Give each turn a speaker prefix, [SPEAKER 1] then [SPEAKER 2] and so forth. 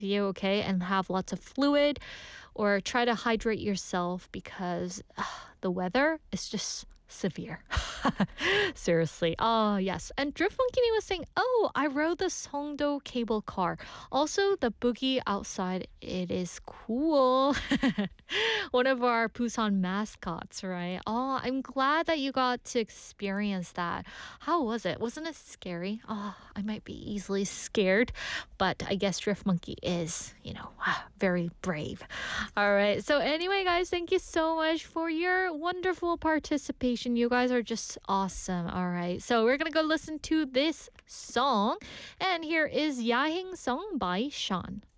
[SPEAKER 1] be okay, and have lots of fluid or try to hydrate yourself because the weather is just severe. Seriously. Oh, yes. And Drift Monkey was saying, oh, I rode the Songdo cable car. Also, the boogie outside, it is cool. One of our Busan mascots, right? Oh, I'm glad that you got to experience that. How was it? Wasn't it scary? Oh, I might be easily scared, but I guess Drift Monkey is, very brave. All right. So, anyway, guys, thank you so much for your wonderful participation. You guys are just awesome. All right. So, we're going to go listen to this song. And here is 야행성 by Sean.